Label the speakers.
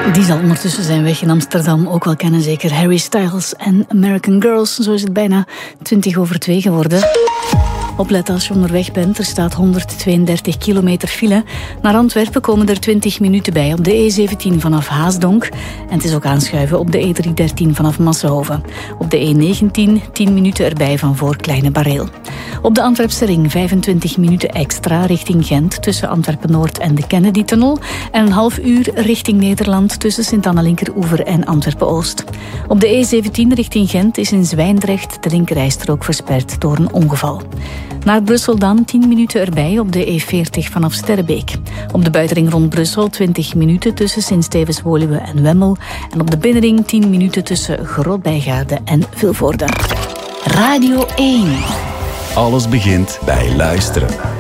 Speaker 1: Die zal ondertussen zijn weg in Amsterdam ook wel kennen, zeker Harry Styles en American Girls. Zo is het bijna 2:20 geworden. Opletten als je onderweg bent, er staat 132 kilometer file. Naar Antwerpen komen er 20 minuten bij op de E17 vanaf Haasdonk. En het is ook aanschuiven op de E313 vanaf Massenhoven. Op de E19 10 minuten erbij van voor Kleine Bareel. Op de Antwerpse ring 25 minuten extra richting Gent tussen Antwerpen-Noord en de Kennedy-tunnel. En een half uur richting Nederland tussen Sint-Anna-Linkeroever en Antwerpen-Oost. Op de E17 richting Gent is in Zwijndrecht de linkerrijstrook versperd door een ongeval. Naar Brussel dan 10 minuten erbij op de E40 vanaf Sterrebeek. Op de buitenring rond Brussel 20 minuten tussen Sint-Stevens-Woluwe en Wemmel. En op de binnenring 10 minuten tussen Groot-Bijgaarde en Vilvoorde. Radio 1.
Speaker 2: Alles begint bij luisteren.